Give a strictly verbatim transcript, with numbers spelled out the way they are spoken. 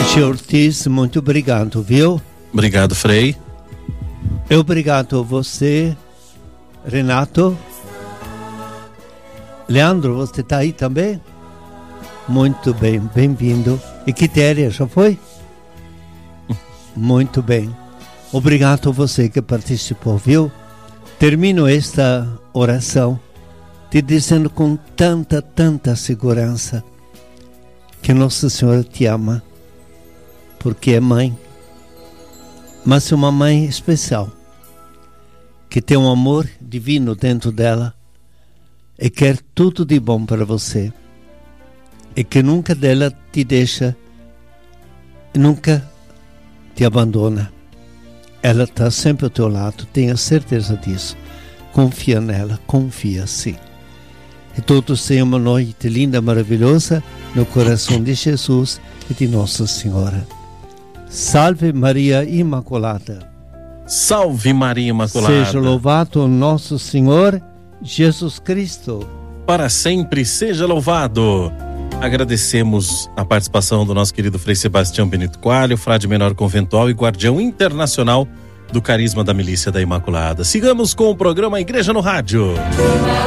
Tio Ortiz, muito obrigado, viu? Obrigado, Frei. Obrigado a você, Renato. Leandro, você está aí também? Muito bem, bem-vindo. E Quitéria, já foi? Muito bem. Obrigado a você que participou, viu? Termino esta oração te dizendo com tanta, tanta segurança que Nossa Senhora te ama, porque é mãe, mas é uma mãe especial, que tem um amor divino dentro dela e quer tudo de bom para você, e que nunca dela te deixa, nunca te abandona. Ela está sempre ao teu lado, tenha certeza disso. Confia nela, confia sim. E todos tenham uma noite linda, maravilhosa, no coração de Jesus e de Nossa Senhora. Salve Maria Imaculada. Salve Maria Imaculada. Seja louvado nosso Senhor Jesus Cristo. Para sempre seja louvado. Agradecemos a participação do nosso querido Frei Sebastião Benito Coelho, frade menor conventual e guardião internacional do carisma da Milícia da Imaculada. Sigamos com o programa Igreja no Rádio.